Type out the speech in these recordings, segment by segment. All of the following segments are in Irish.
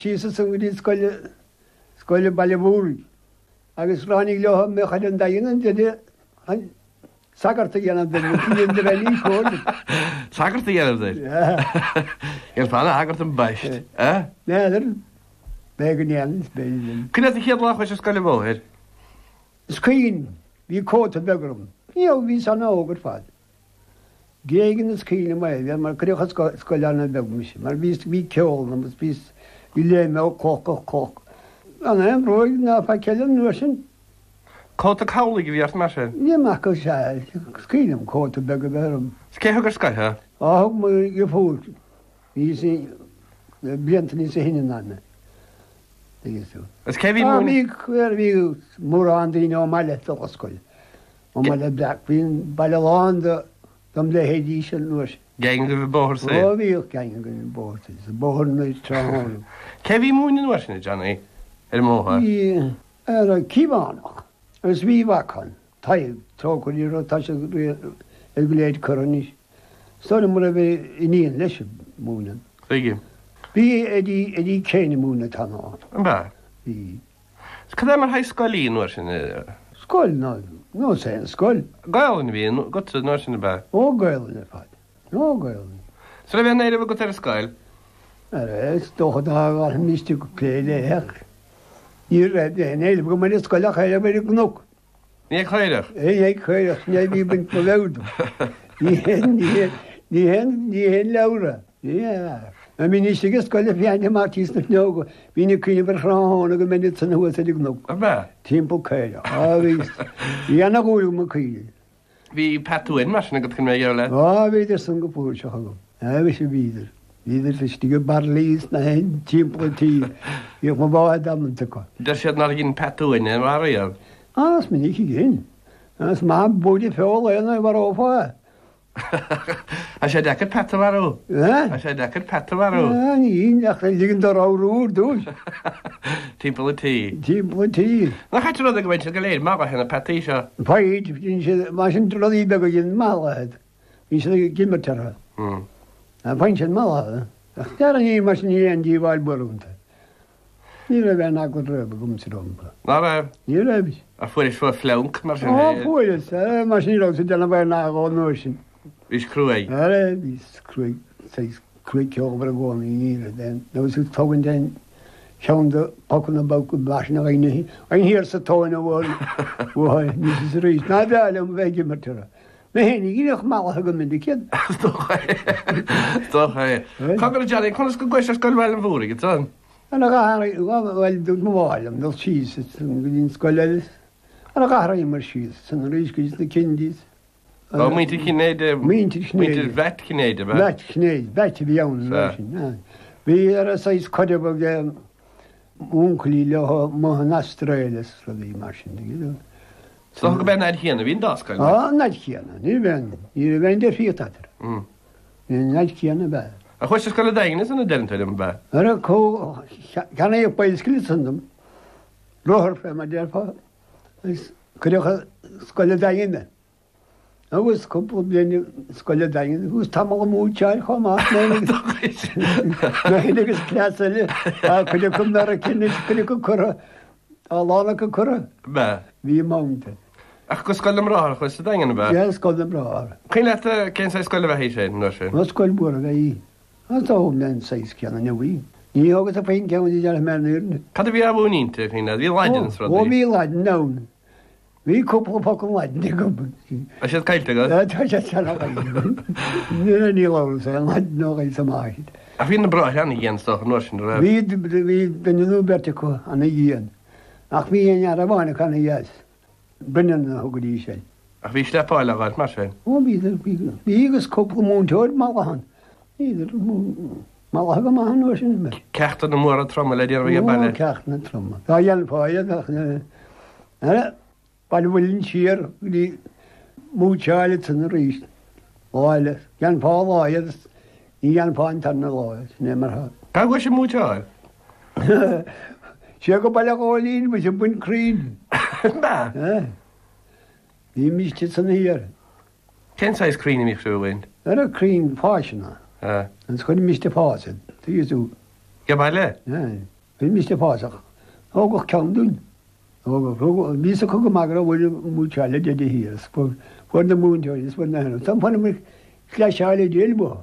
Tísa san bhí scoile bailbhúr agus ránig leo me chaid an daon de sagarta dhéanam de bhelí fór. Sagarta dhéanam Gur fanna agart an baist. Néidir beganéan bé. Cine a chéad lá se scoile bhir? Scín hí cóta begamm. Níl hí san ógur fad. Gégan na scíine mai bhé mar chuocha scoileanna bemis, mar bhí ceol na bhí lé me có. An roiig ná fa cean nuair sin. Cóta cála go bhíart mar sin? Níach go se scíanam cóta bega bhem. Céthgur scaithe? Áthg mu go fút ní blianta ní sa hinine anna. Is cehí mí chuir bhí mór an daoine ó meile a scoil. ó meile bleach bhíon bailán dom le hédí sin nuair. Geang go bh bóthir sé? Ó bhíoh geang go bh bóthir, sa bóthir na tráthú. Cehí múna nuair sinna, Johnny? Mótha? Í ar a cíbánach, agus bhí bhachan, taobh trócaí tá se go léad choraní. Stoir mar a bheith iníon leis múna. Fige. Bhí édí céine múna taná. An bá? Bhí. Cad mar haid scoilí nuair sinna? Scoil nó sé an scoil. Gailann bhí go nuair sinna bá? Ó gailann fad. Nó gailann. So le bheith éidir go ar a scoil? Ar dóchad á míiste go cléile heach. Í éile go mar scoile chéile beidir gnó. Ní chuireach? É chuireach né bhí bin go bhedum. Ní hen lera. A mí ní sigus scoile fianne mar tíos na fneoga, hína cuine bar chrána go minic san hua a gnó. Timp chéile hí anna gúil mo chuile. Bhí patúin mar sinna go chun mé le? Bhéidir san go púir se chum. Bhí sé bhíidir. Bhíidir is tí go bar lís na hen timptí íoh má bá damanta go. Der siad ná ginn patúin an waríal? As mí ní gin. As má búdi féána bhar ófá. A sé dechar petaharú? A sé dechar petaharú? Ní nach ligann do áúr dúis. Timptí. Timptí. Na chaú a go bhaint go léir má hena petí seo? Paid má sin troí be go gin málahead. Bhí sé gimmartara. A bhaint sin mála. Ach dear an í mar sin í an díomháil buúnta. Ní ra bheith ná go röba gom sa rompa. Ná ra? Ní rabis. A fuair is fuair fleunk mar sin? Fuair mar sin írá sa dena bhair ná gá nuair sin. Bhís cruaig? Bhís cruaig ceobar a ghána íre den. Nós ú tógann den sean de pocan na bau go blasin a ghaine. Ein hir sa tóin a bhil ní is rís. Ná bheile am bheith gimmartara. Na hénig íach málathe go mindig cin. Stocha. Cagur Johnny, chunas go gcuis scoil bhil an bhúra, go Ana bhil dú mháilm nó síos dín scoilelis. Ana gahra mar síos san ríscuis na cindís. Mínti cinnéide bheit cinnéide be? Bheit cinnéid, beit bhí ann sin. Bhí ar a 6 coideh ge úncalí le má Austrráiles ra bhí mar sin. So go ben naid chéanana bhín dáscail? Naid chéanana, ní bhein de fiatar. Naid chéanana be. A chuis scoil daine sanna deantaid an be? Ar a có cheanna é bailscil sandam, rothir fe mar dearfá, chuidecha scoile daine. Agus cúpla bliana scoile daine, gus tamala múteáil chomá agus cléasaile a chuide chum nar a cinine chuide go chura á lána go chura. Be? Bhí mánta. Ach go scoil am ráthir chuis sa daine be? É scoil am ráthir. Cén le cén sa scoile bheith sé nó sé? Má scoil bura a í. An tá len 6 ceanna ne bhí. Ní agus a féin ceann dear meúne. Cad a bhí a bhúnínta chuoine, bhí leidens rud? Ó bhí leid nán. Bhí cúpla pocan leid go. A siad caiilte go? Tá sé sena ní ní lá leid nó é sa máid. A bhí na brath anna dhéanstoch nó sin ra? Bhí benú berte chu anna dhéan. Ach bhí ar a bháinna chuna dhéas. Brinan na thugadí sé. A bhí slepáil a bhaid mar sin? Ó bhí agus cúpla múnteir málahan. Íidir málathe go maithe nuair sin me. Ceachta na mór a troma le déar bhí bailile? Cecht na troma. Tá dhéanfáid bail bhfuiln siar dí múteáile san ríist. Láile, ceanfá láiad í dhéanfáin tar na láid, né mar Ca go sé múteáil? sé go bailile gáilín bu sé buin crín. Ba? Bhí míiste san hir. Cén sa scríine mí siú bhain? Ar a crín fáisina. An scoil míiste fásin, tíú. Gebaile? Bhí míiste fáach. Ógach cean dún. Bhí a chu go magra bhfuil múteile de híras fu na múnteoiris fu na. Tá fanna mu chléiseáile déalbo.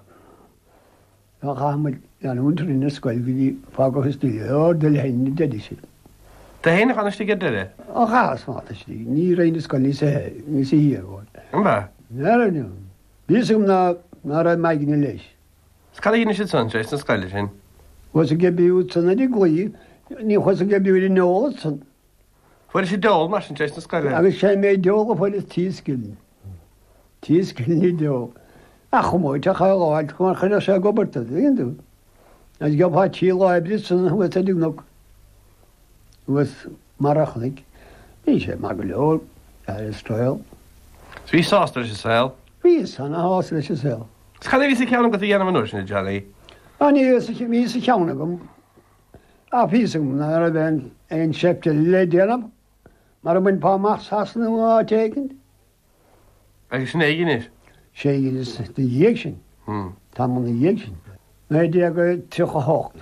Tá chaid an úntarí na scoil bhí fágachas tíí de lehéine de si. Tá héna chantí geire? Á chas fátí, ní réine scoil ní sé hí bháin. Ba? Neú. Bhí gom ná ra maigine leis. Scal híine si san éis na scoile sin? Was a gebíú sanna dí goí, ní chus a gebíú í nó san. Fuair sé dul mar sin éis na scoile? Agus sé mé deoga bhfuil is tíosciln. Tíosciln ní deo. A chumóid a chaáil chumar chuine sé gobarta dú. As gobhá tí láibrí san was a dúnach. Was marachlik. Bhí sé mar go leor ar Israel. Bhí sásta sé saoil? Bhí san a hás leis sé. Scal bhí sé ceanna go dhéanam an sin Johnny? Aní mí sa teanna gom. A písam na a bhein ein septe le déanam. Mar a buin páach hasna á téken? Agus sin éigeis? Sé is de dhéag sin. Tá man na dhéag sin. Na dé go tucha hácht.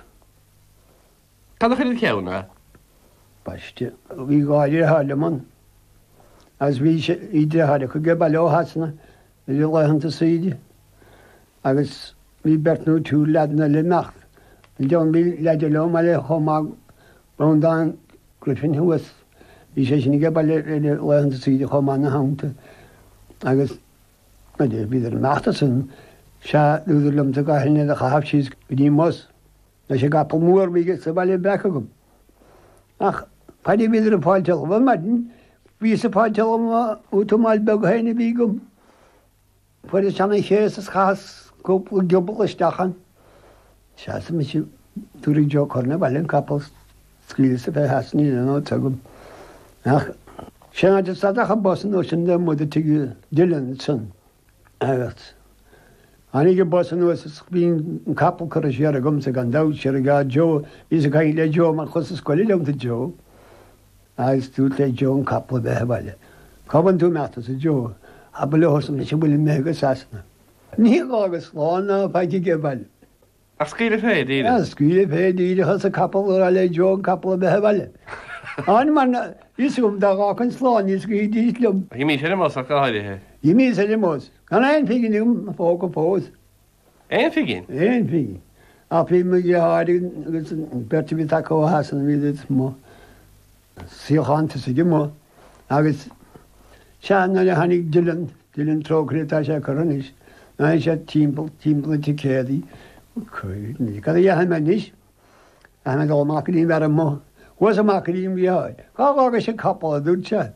Tá chuir ceanna? Baiste. Bhí gáidir háile man. As bhí sé idir háide chu ge bailó hasna i lehananta saide. Agus bhí bertnú tú lena le nacht. John bhí leidir le me le chomá Rondáin Griffin Huas. Bhí sé sin ge lehananta saide chomá na hánta. Agus bhí nachta san se úidir lumta gaithne a chahabh síos go dtí mos. Leis sé gapal mór bhí sa bailile brecha gom. Ach Paddy bhíidir a páilteach bh maidin, bhí sa páilteach útamáil beg héine bhí gom. Fuidir sena chéas a chas cúpla gobal isteachan. Se me si túí jo chuna bhilinn capal scríil sa bheith hasní nó tugam. Ach sé de sadacha bosan ó sin de mud tu dilan san agat. Anig bosan nuas bhín an capal chu sé a gom sa gan da sé a gá Jo ví a cai le Jo mar chus scoilm a Jo. Agus tú le Jo an capla bheit bhile. Caban tú meta a Jo a belehosam leis bhfuil mégus asna. Ní agus láánna feiti ge bhile. A scíle féad íide? A scíle féad íide chus a capal a le Jo an capla bheit bhile. An man isúm dáchan sláán is go dílumm. Hí mí sé más a gáirithe? Í mí sé mós. Gan ein figinúm fó go fós. Éon figin? Éon fi. A fi mu háir agus berti bhí take hasan bhí mó. Síochananta sa mó. Agus seanna le hanig Dylan trócrétá sé chonis. Na sé timppla tí cédaí chuí. Cad dhéhan me níos a me gáachí ver mó. Was amachím bhí háid. Cá agus sé capal a dút se.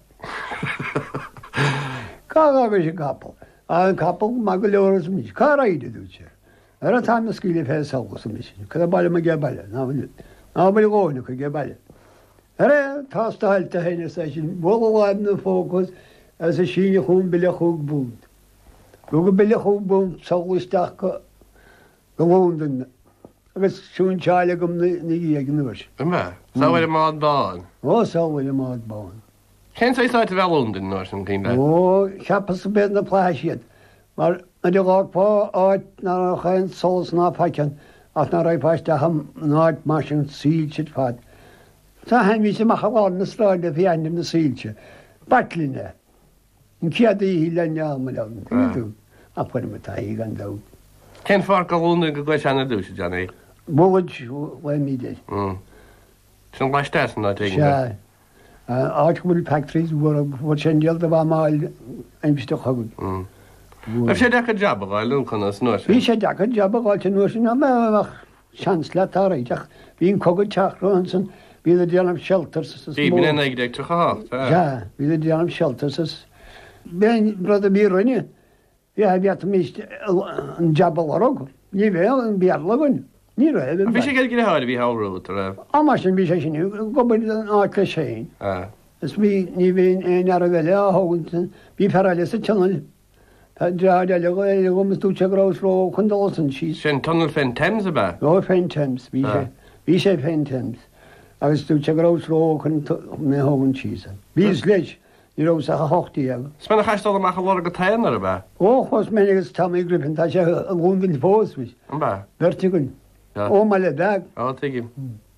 Cá agus sé capal. An capal má go leras mí. Cá raide dút se. Ar a táim na scíle fé saolas mis. Cad bailile me ge bailile ná bhfuil gáinna chu ge bailile. Ar tástailta héine sé sin bhláim na fócas as a síine chun bile chuúg bút. Go go bile chuúg bút saoisteach go bhúndan. Agus siún teile gom na dhéag nuair. Ba? Sáhfuil mád bán? Ó sáhfuil mád bán. Cén éáid bhúndan nó an cín? Ó cheappas bed na pláisiad. Mar a de gápá áit ná chain solas ná faicean ach ná raipáiste náid mar sin síl siad fad. Tá hen ví sem chaáin na sráid a bhíannim na sílte. Batline. An ciad í lenne me leú a fu me taí gan da. Cén far go bhúndan go gcuis anna dúsa, Johnny? Bhid bhfuil míide. Sin leiiste ná te? Se. Áit bhfuil factories bhfuil sin deal a bh máil einbiste chugann. Ef sé decha jab aáil lúchan as nuair? Bhí sé decha jab aáilte nuair sin meach seans le áréiteach hín cogad teachran san bhí a déanam shelters. Bhí bin ag deag tucha Ja, bhí a déanam shelters. Ben brother bí rinne. Bhí a bheat míist an jabal arog. Ní bhéil an bearlagan. Ní ra. Bhí sé go háir bhí hárót a raibh? Á mar sin bhí sé sin gobad an áit le sé. Is bhí ní bhíon é ar a bheile a hágann bhí feráile sa tunnel. le gom stúte grásró chundalsan sí. Sin tunnel fen Thames a ba? Ó fen Thames, bhí sé fen Thames. Agus stúte grásró chun mé hágann sísa. Bhís leis í rá a hochttaí ag. Smenna chaistal amach a lá go taan ar a ba? Ó chus ménigus tam Griffin tá sé an gúnvin fós vis. An ba? Vertigunn. Ó me le dag. Á tuigim.